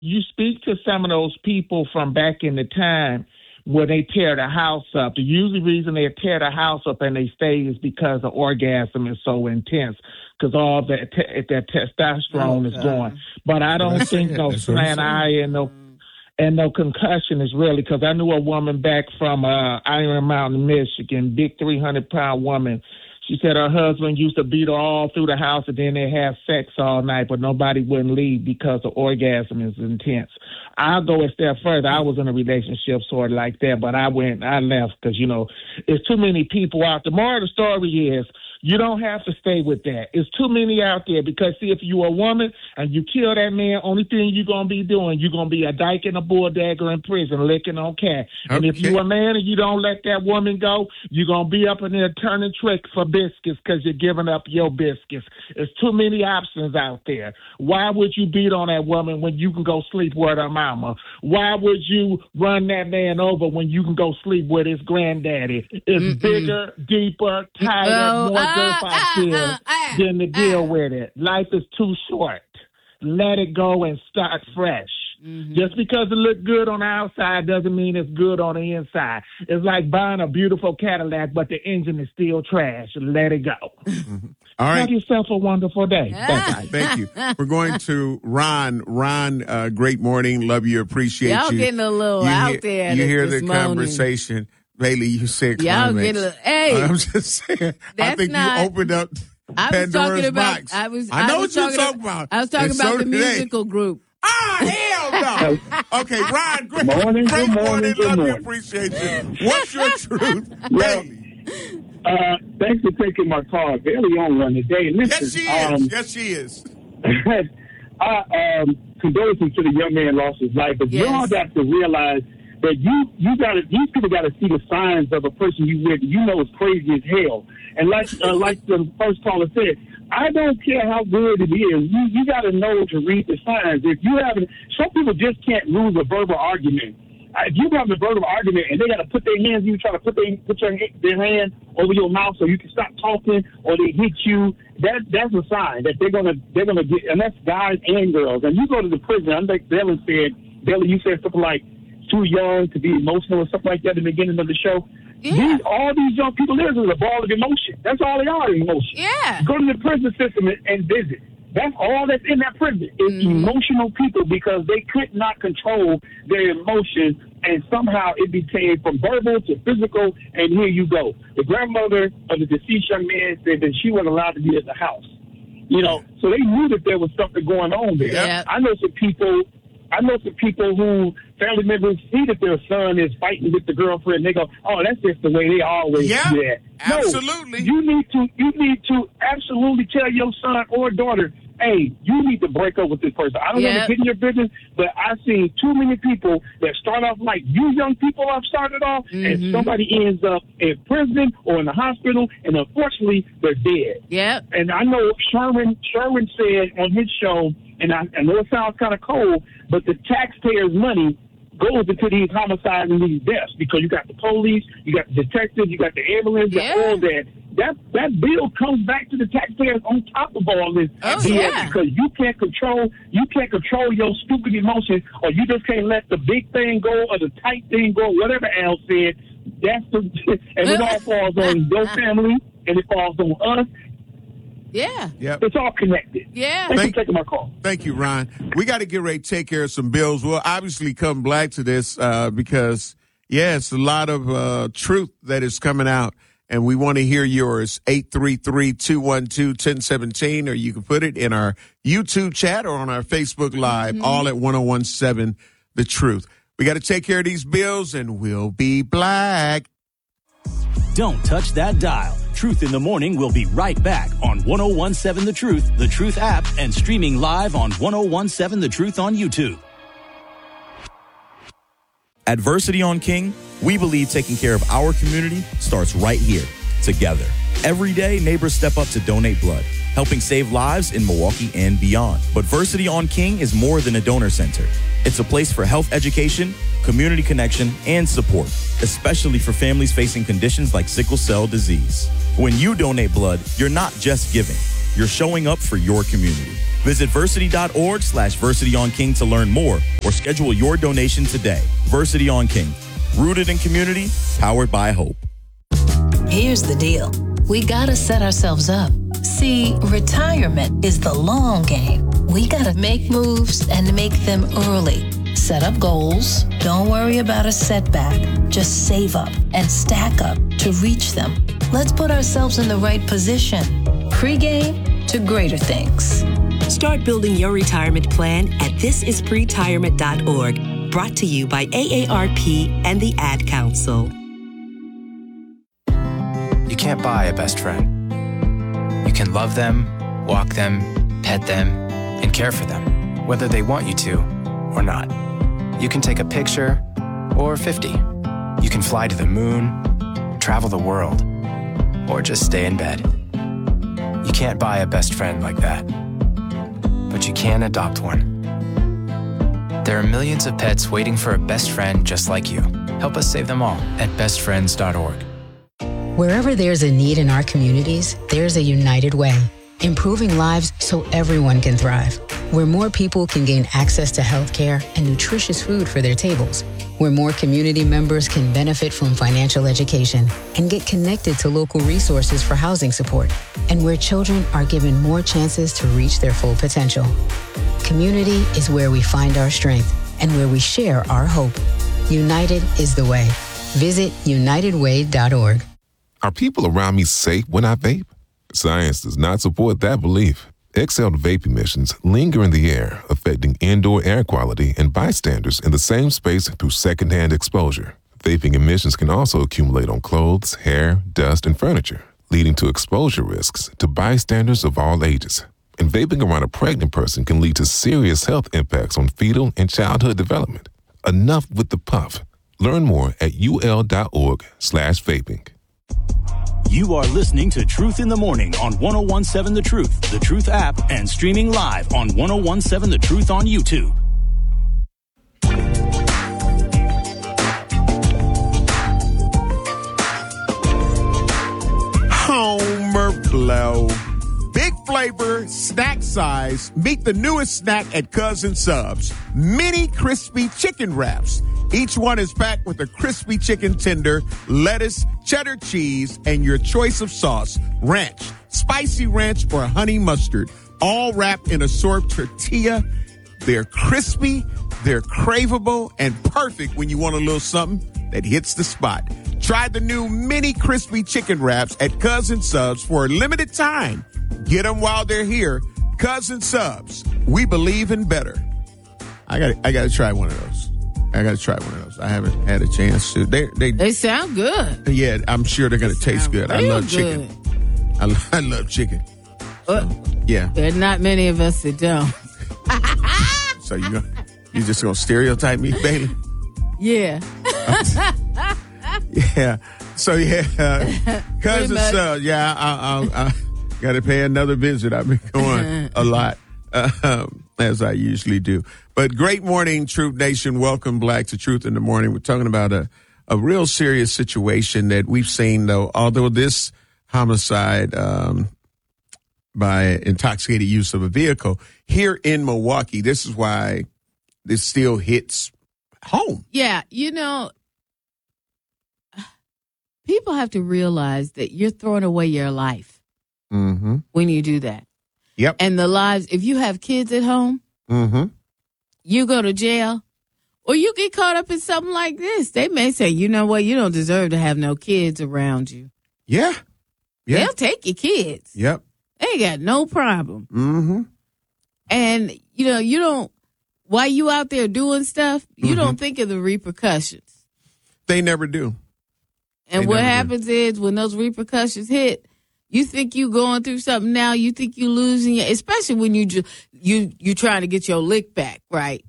You speak to some of those people from back in the time where they tear the house up. The usual reason they tear the house up and they stay is because the orgasm is so intense, because all that testosterone is gone. But I don't think no slant eye and no concussion is really, because I knew a woman back from Iron Mountain, Michigan, big 300-pound woman. She said her husband used to beat her all through the house, and then they have sex all night, but nobody wouldn't leave because the orgasm is intense. I'll go a step further. I was in a relationship sort of like that, but I left because, it's too many people out. The moral of the story is, you don't have to stay with that. It's too many out there, because, see, if you're a woman and you kill that man, only thing you're going to be doing, you're going to be a dyke and a bulldagger in prison licking on cat. Okay. And if you're a man and you don't let that woman go, you're going to be up in there turning tricks for biscuits because you're giving up your biscuits. There's too many options out there. Why would you beat on that woman when you can go sleep with her mama? Why would you run that man over when you can go sleep with his granddaddy? It's bigger, deeper, tighter, more than to deal with it. Life is too short. Let it go and start fresh. Just because it looks good on the outside doesn't mean it's good on the inside. It's like buying a beautiful Cadillac, but the engine is still trash. Let it go. All right. Have yourself a wonderful day. Thank you. We're going to Ron. Ron, great morning. Love you. Appreciate you. Y'all getting a little out there. You hear this the morning. Conversation. Bailey, you said y'all climax. get a hey. I'm just saying. I think you opened up Pandora's box. I know what you're talking about. I was talking about the musical group. Hell no. Okay, Ron, great morning. Love you, appreciate you. What's your truth, Bailey? Thanks for taking my call. Bailey on run today. Listen, yes, she is. Condolences to the young man lost his life, but y'all got to realize that these people got to see the signs of a person you with. Is crazy as hell. And like the first caller said, I don't care how good it is. You got to know to read the signs. If you haven't, some people just can't lose a verbal argument. If you have a verbal argument and they got to put their hands, you try to put their hand over your mouth so you can stop talking, or they hit you. That's a sign that they're gonna get. And that's guys and girls. And you go to the prison. I think Bailey, you said something like too young to be emotional or something like that at the beginning of the show. Yeah. All these young people, there's a ball of emotion. That's all they are, emotion. Yeah. Go to the prison system and visit. That's all that's in that prison is emotional people, because they could not control their emotions, and somehow it became from verbal to physical, and here you go. The grandmother of the deceased young man said that she wasn't allowed to be at the house. So they knew that there was something going on there. Yep. I know some people who family members see that their son is fighting with the girlfriend. They go, "Oh, that's just the way they always do that." Absolutely. No, you need to absolutely tell your son or daughter, "Hey, you need to break up with this person." I don't want to get in your business, but I've seen too many people that start off like you young people have started off, and somebody ends up in prison or in the hospital, and unfortunately, they're dead. Yep. And I know Sherwin said on his show, and I know it sounds kind of cold, but the taxpayers' money goes into these homicides and these deaths, because you got the police, you got the detectives, you got the ambulance, all that. That bill comes back to the taxpayers on top of all this. Because you can't control your stupid emotions, or you just can't let the big thing go or the tight thing go, whatever Al said. And it all falls on your family, and it falls on us. Yeah. Yep. It's all connected. Yeah. Thanks for taking my call. Thank you, Ron. We got to get ready to take care of some bills. We'll obviously come back to this because, it's a lot of truth that is coming out, and we want to hear yours. 833-212-1017, or you can put it in our YouTube chat or on our Facebook Live, all at 1017 The Truth. We got to take care of these bills, and we'll be black. Don't touch that dial. Truth in the Morning will be right back on 1017 The Truth app, and streaming live on 1017 The Truth on YouTube. At Versity on King, we believe taking care of our community starts right here, together. Every day, neighbors step up to donate blood, helping save lives in Milwaukee and beyond. But Versity on King is more than a donor center. It's a place for health education, community connection, and support, especially for families facing conditions like sickle cell disease. When you donate blood, you're not just giving, you're showing up for your community. Visit Versity.org/VersityOnKing to learn more or schedule your donation today. Versity on King, rooted in community, powered by hope. Here's the deal. We gotta set ourselves up. See, retirement is the long game. We gotta make moves and make them early. Set up goals. Don't worry about a setback. Just save up and stack up to reach them. Let's put ourselves in the right position. Pre-game to greater things. Start building your retirement plan at thisispretirement.org. Brought to you by AARP and the Ad Council. You can't buy a best friend. You can love them, walk them, pet them, and care for them, whether they want you to or not. You can take a picture or 50. You can fly to the moon, travel the world, or just stay in bed. You can't buy a best friend like that, but you can adopt one. There are millions of pets waiting for a best friend just like you. Help us save them all at bestfriends.org. Wherever there's a need in our communities, there's a United Way, improving lives so everyone can thrive. Where more people can gain access to health care and nutritious food for their tables. Where more community members can benefit from financial education and get connected to local resources for housing support. And where children are given more chances to reach their full potential. Community is where we find our strength and where we share our hope. United is the way. Visit unitedway.org. Are people around me safe when I vape? Science does not support that belief. Exhaled vape emissions linger in the air, affecting indoor air quality and bystanders in the same space through secondhand exposure. Vaping emissions can also accumulate on clothes, hair, dust, and furniture, leading to exposure risks to bystanders of all ages. And vaping around a pregnant person can lead to serious health impacts on fetal and childhood development. Enough with the puff. Learn more at ul.org/vaping. You are listening to Truth in the Morning on 1017 The Truth, The Truth app, and streaming live on 1017 The Truth on YouTube. Homer Blow. Big flavor, snack size. Meet the newest snack at Cousin Subs. Mini crispy chicken wraps. Each one is packed with a crispy chicken tender, lettuce, cheddar cheese, and your choice of sauce, ranch, spicy ranch, or honey mustard, all wrapped in a soft tortilla. They're crispy, they're craveable, and perfect when you want a little something that hits the spot. Try the new mini crispy chicken wraps at Cousin Subs for a limited time. Get them while they're here. Cousin Subs. We believe in better. I got to try one of those. I haven't had a chance to. They sound good. Yeah, I'm sure they're going to taste good. I love chicken. I love chicken. So, yeah. There are not many of us that don't. So you just going to stereotype me, Bailey? Yeah. Yeah. So, Cousin Subs, I got to pay another visit. I've been going a lot, as I usually do. But great morning, Truth Nation. Welcome back to Truth in the Morning. We're talking about a real serious situation that we've seen, though. Although this homicide by intoxicated use of a vehicle here in Milwaukee, this is why this still hits home. Yeah, people have to realize that you're throwing away your life when you do that. Yep. And the lives, if you have kids at home, you go to jail, or you get caught up in something like this. They may say, you know what, you don't deserve to have no kids around you. Yeah. They'll take your kids. Yep. They ain't got no problem. And, you don't, while you out there doing stuff, you don't think of the repercussions. They never do. And what happens is when those repercussions hit, you think you going through something now. You think you losing your, especially when you trying to get your lick back, right?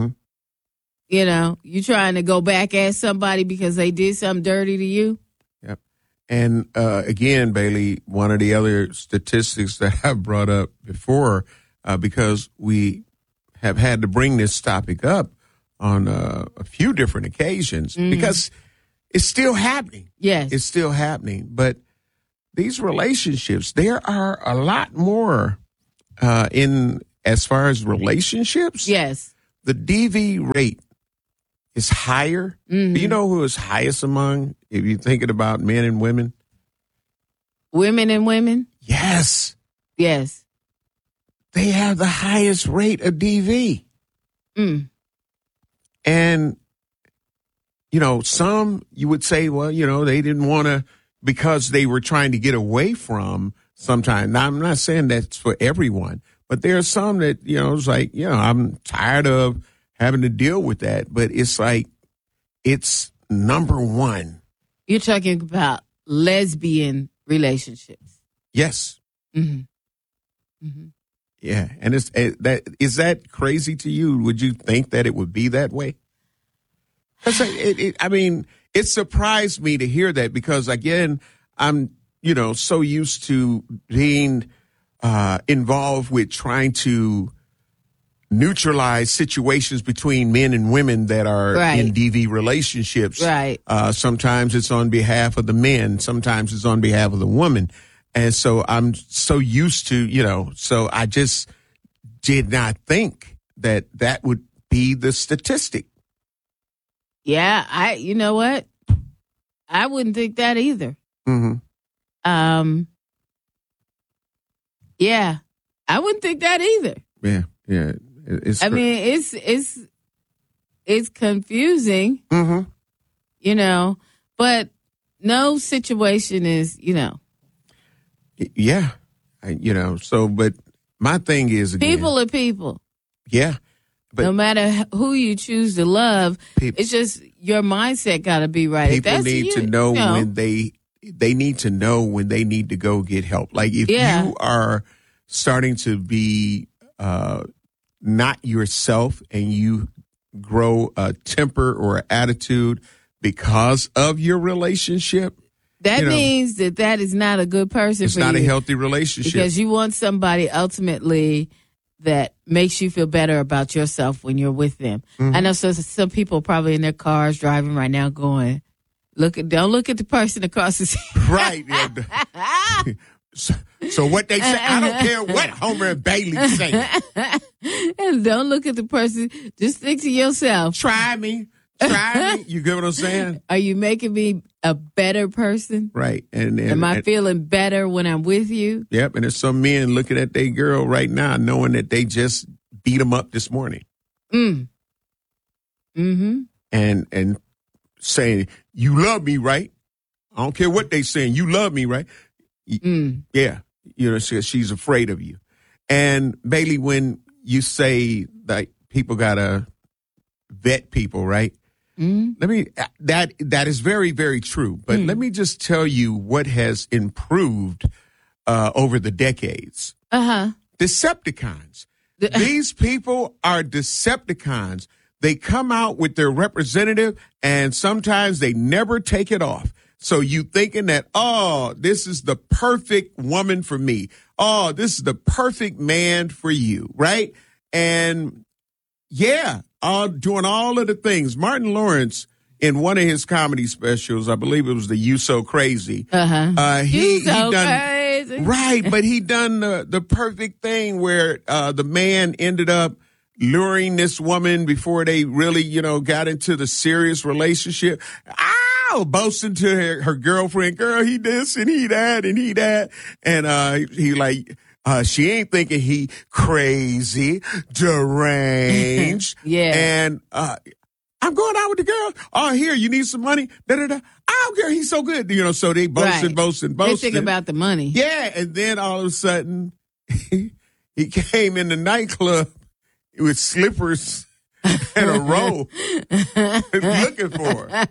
You trying to go back at somebody because they did something dirty to you. Yep. And again, Bailey, one of the other statistics that I've brought up before, because we have had to bring this topic up on a few different occasions, because it's still happening. Yes, it's still happening, but. these relationships, there are a lot more in as far as relationships. Yes. The DV rate is higher. Mm-hmm. Do you know who is highest among, if you're thinking about men and women? Women and women? Yes. Yes. They have the highest rate of DV. Mm. And, you know, some you would say, well, you know, they didn't want to, because they were trying to get away from sometimes. Now, I'm not saying that's for everyone, but there are some that, you know, it's like, you know, I'm tired of having to deal with that. But it's like, it's number one. You're talking about lesbian relationships. Yes. Mm-hmm. Mm-hmm. Yeah. And is that crazy to you? Would you think that it would be that way? I mean, it surprised me to hear that because, again, I'm, you know, so used to being involved with trying to neutralize situations between men and women that are in DV relationships. Right. Sometimes it's on behalf of the men. Sometimes it's on behalf of the woman. And so I'm so used to, you know, so I just did not think that that would be the statistic. Yeah, you know what? I wouldn't think that either. Mm-hmm. Yeah, I wouldn't think that either. Yeah. I mean, it's confusing, mm-hmm. you know, but no situation is, you know. Yeah, you know, so, but my thing is, again, people are people. Yeah. But no matter who you choose to love, it's just your mindset got to be right. People need to know when they need to know when they need to go get help. Like if you are starting to be not yourself and you grow a temper or an attitude because of your relationship, that means that is not a good person for you. It's not a healthy relationship. Because you want somebody ultimately that makes you feel better about yourself when you're with them. Mm-hmm. I know some people probably in their cars driving right now going, don't look at the person across the street. Right. So what they say, I don't care what Homer and Bailey say. And don't look at the person. Just think to yourself. Try me. You get what I'm saying? Are you making me a better person? Right. And am I feeling better when I'm with you? Yep. And there's some men looking at their girl right now knowing that they just beat them up this morning. Mm-hmm. And saying, you love me, right? I don't care what they saying. You love me, right? Yeah. You know, she's afraid of you. And Bailey, when you say that people got to vet people, right? Let me that is very, very true. But let me just tell you what has improved over the decades. Decepticons. These people are Decepticons. They come out with their representative, and sometimes they never take it off. So you thinking that, oh, this is the perfect woman for me. Oh, this is the perfect man for you, right? And yeah, doing all of the things. Martin Lawrence, in one of his comedy specials, I believe it was the You So Crazy. He done crazy. Right, but he done the perfect thing where the man ended up luring this woman before they really, you know, got into the serious relationship. Boasting to her girlfriend, girl, he this and he that and he that. And he like, she ain't thinking he crazy, deranged. Yeah. And I'm going out with the girl. Oh, here, you need some money. Da-da-da. Oh, girl, he's so good. You know, so they boasting. They think about the money. Yeah, and then all of a sudden, he came in the nightclub with slippers and a robe looking for her.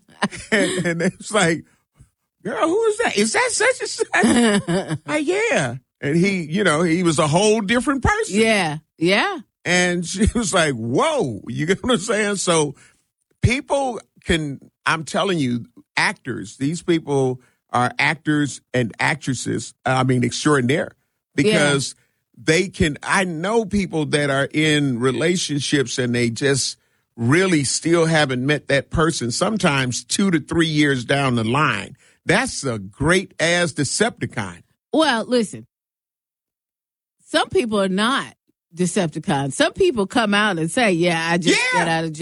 And it's like, girl, who is that? Is that such and such? Yeah. And he, you know, he was a whole different person. Yeah. And she was like, whoa, you get what I'm saying? So people I'm telling you, actors, these people are actors and actresses, extraordinaire, because I know people that are in relationships and they just really still haven't met that person, sometimes 2 to 3 years down the line. That's a great ass Decepticon. Well, listen, some people are not Decepticons. Some people come out and say, yeah, I just got out of jail.